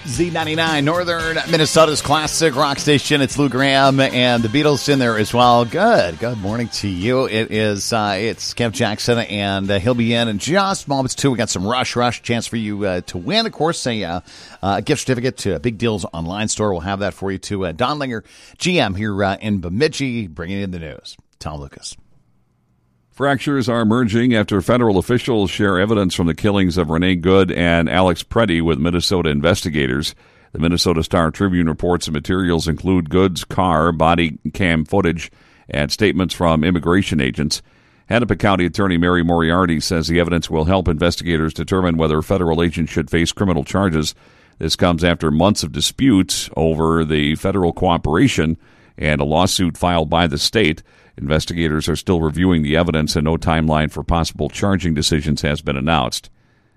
Z99, Northern Minnesota's classic rock station. It's Lou Graham and the Beatles in there as well. Good morning to you. It's Kev Jackson, and he'll be in just moments too. We got some Rush chance for you to win. Of course, a gift certificate to Big Deals Online Store. We'll have that for you too. Donlinger, GM here in Bemidji, bringing in the news. Tom Lucas. Fractures are emerging after federal officials share evidence from the killings of Renee Good and Alex Preddy with Minnesota investigators. The Minnesota Star-Tribune reports the materials include Good's car, body cam footage, and statements from immigration agents. Hennepin County Attorney Mary Moriarty says the evidence will help investigators determine whether federal agents should face criminal charges. This comes after months of disputes over the federal cooperation and a lawsuit filed by the state. Investigators are still reviewing the evidence, and no timeline for possible charging decisions has been announced.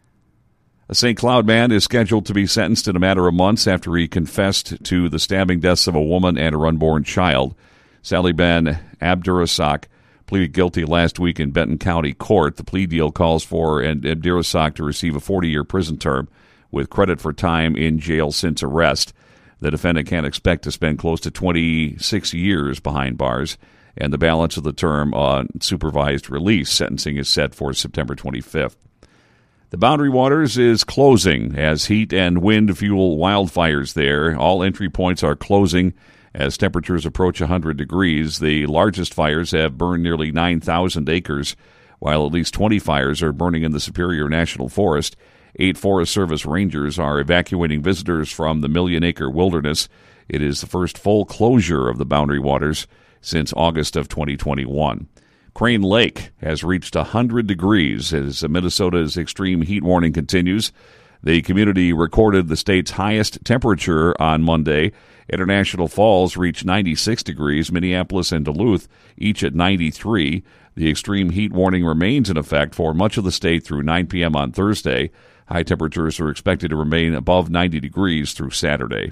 A St. Cloud man is scheduled to be sentenced in a matter of months after he confessed to the stabbing deaths of a woman and her unborn child. Sally Ben Abdurasak pleaded guilty last week in Benton County Court. The plea deal calls for Abdurasak to receive a 40-year prison term with credit for time in jail since arrest. The defendant can expect to spend close to 26 years behind bars, and the balance of the term on supervised release. Sentencing is set for September 25th. The Boundary Waters is closing as heat and wind fuel wildfires there. All entry points are closing as temperatures approach 100 degrees. The largest fires have burned nearly 9,000 acres, while at least 20 fires are burning in the Superior National Forest. 8 Forest Service rangers are evacuating visitors from the million-acre wilderness. It is the first full closure of the Boundary Waters since August of 2021. Crane Lake has reached 100 degrees as Minnesota's extreme heat warning continues. The community recorded the state's highest temperature on Monday. International Falls reached 96 degrees. Minneapolis and Duluth each at 93. The extreme heat warning remains in effect for much of the state through 9 p.m. on Thursday. High temperatures are expected to remain above 90 degrees through Saturday.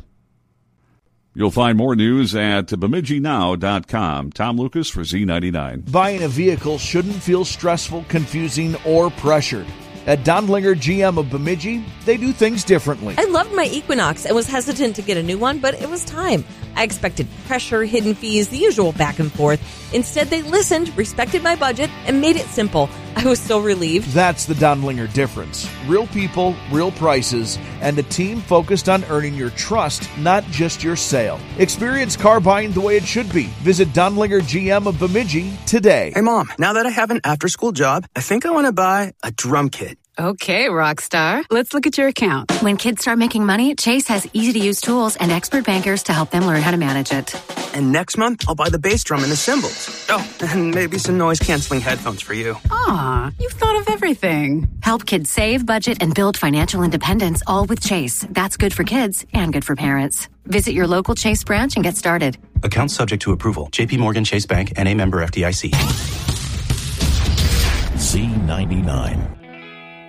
You'll find more news at BemidjiNow.com. Tom Lucas for Z99. Buying a vehicle shouldn't feel stressful, confusing, or pressured. At Donlinger GM of Bemidji, they do things differently. I loved my Equinox and was hesitant to get a new one, but it was time. I expected pressure, hidden fees, the usual back and forth. Instead, they listened, respected my budget, and made it simple. I was so relieved. That's the Donlinger difference. Real people, real prices, and a team focused on earning your trust, not just your sale. Experience car buying the way it should be. Visit Donlinger GM of Bemidji today. Hey, Mom, now that I have an after-school job, I think I want to buy a drum kit. Okay, Rockstar. Let's look at your account. When kids start making money, Chase has easy-to-use tools and expert bankers to help them learn how to manage it. And next month, I'll buy the bass drum and the cymbals. Oh, and maybe some noise-canceling headphones for you. Aw, you've thought of everything. Help kids save, budget, and build financial independence, all with Chase. That's good for kids and good for parents. Visit your local Chase branch and get started. Account subject to approval. J.P. Morgan Chase Bank, N.A. member FDIC. Z99.